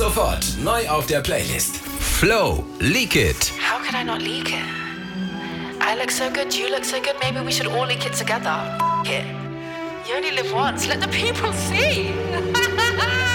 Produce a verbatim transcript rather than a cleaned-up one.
sofort neu auf der Playlist. Flow, Leak It. How could I not leak it? I look so good, you look so good, maybe we should all leak it together. F- it. You only live once, let the people see.